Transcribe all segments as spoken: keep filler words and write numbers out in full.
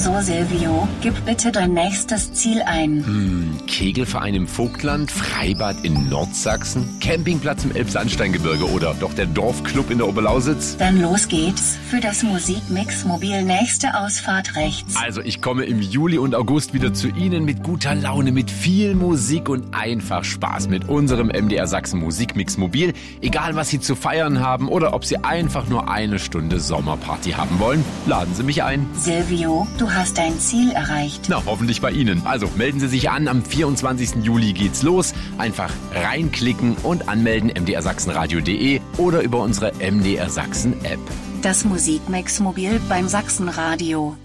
So, Silvio, gib bitte dein nächstes Ziel ein. Hm, Kegelverein im Vogtland, Freibad in Nordsachsen, Campingplatz im Elbsandsteingebirge oder doch der Dorfclub in der Oberlausitz? Dann los geht's. Für das Musikmix Mobil nächste Ausfahrt rechts. Also ich komme im Juli und August wieder zu Ihnen mit guter Laune, mit viel Musik und einfach Spaß mit unserem M D R Sachsen Musikmix Mobil. Egal was Sie zu feiern haben oder ob Sie einfach nur eine Stunde Sommerparty haben wollen, laden Sie mich ein. Silvio, du hast dein Ziel erreicht. Na, hoffentlich bei Ihnen. Also melden Sie sich an, am vierundzwanzigsten Juli geht's los. Einfach reinklicken und anmelden m d r sachsenradio punkt de oder über unsere M D R Sachsen App. Das Musikmix Mobil beim Sachsenradio.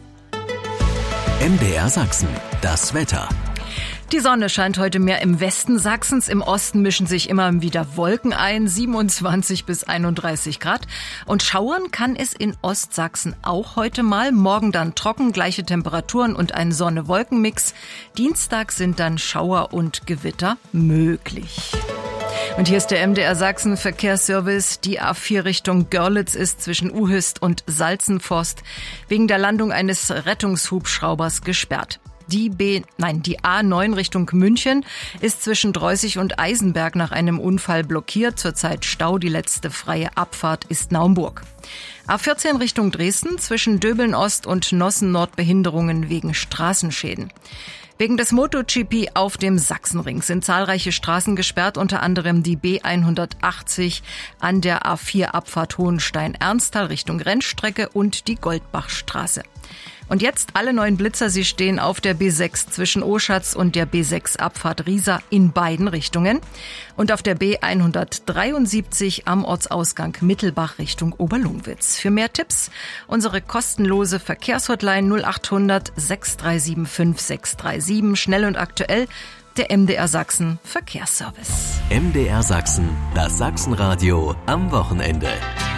M D R Sachsen, das Wetter. Die Sonne scheint heute mehr im Westen Sachsens. Im Osten mischen sich immer wieder Wolken ein, siebenundzwanzig bis einunddreißig Grad. Und schauern kann es in Ostsachsen auch heute mal. Morgen dann trocken, gleiche Temperaturen und ein Sonne-Wolken-Mix. Dienstag sind dann Schauer und Gewitter möglich. Und hier ist der M D R Sachsen Verkehrsservice. Die A vier Richtung Görlitz ist zwischen Uhist und Salzenforst wegen der Landung eines Rettungshubschraubers gesperrt. Die B, nein, die A neun Richtung München ist zwischen Dreußig und Eisenberg nach einem Unfall blockiert. Zurzeit Stau, die letzte freie Abfahrt ist Naumburg. A vierzehn Richtung Dresden zwischen Döbeln Ost und Nossen Nord Behinderungen wegen Straßenschäden. Wegen des MotoGP auf dem Sachsenring sind zahlreiche Straßen gesperrt, unter anderem die B hundertachtzig an der A vier Abfahrt Hohenstein-Ernsthal Richtung Rennstrecke und die Goldbachstraße. Und jetzt alle neuen Blitzer, sie stehen auf der B sechs zwischen Oschatz und der B sechs Abfahrt Riesa in beiden Richtungen und auf der B hundertdreiundsiebzig am Ortsausgang Mittelbach Richtung Oberlungwitz. Für mehr Tipps unsere kostenlose Verkehrshotline null achthundert sechs drei sieben fünf sechs drei sieben, schnell und aktuell, der M D R Sachsen Verkehrsservice. M D R Sachsen, das Sachsenradio am Wochenende.